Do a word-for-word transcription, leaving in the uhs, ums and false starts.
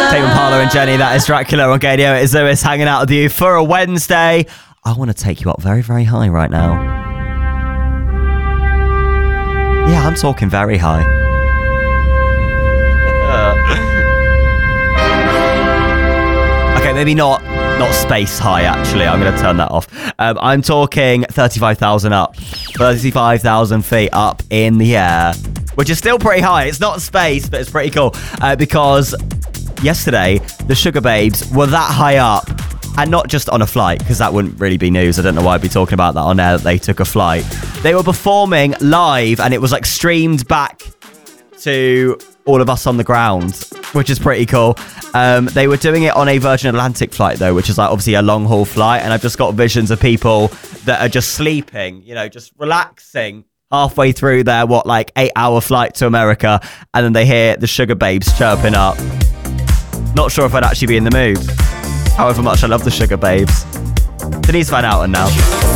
Tame Impala and Jenny, that is Dracula on Gadio. It is Lewis hanging out with you for a Wednesday. I want to take you up very, very high right now. Yeah, I'm talking very high. Okay, maybe not not space high, actually. I'm going to turn that off. Um, I'm talking thirty-five thousand up. thirty-five thousand feet up in the air, which is still pretty high. It's not space, but it's pretty cool. Uh, because yesterday, the Sugar Babes were that high up. And not just on a flight, because that wouldn't really be news. I don't know why I'd be talking about that on air, that they took a flight. They were performing live, and it was like streamed back to all of us on the ground, which is pretty cool. Um, they were doing it on a Virgin Atlantic flight, though, which is like obviously a long-haul flight. And I've just got visions of people that are just sleeping, you know, just relaxing halfway through their, what, like eight-hour flight to America. And then they hear the Sugar Babes chirping up. Not sure if I'd actually be in the mood. However much I love the Sugar Babes. Denise Van Outen now.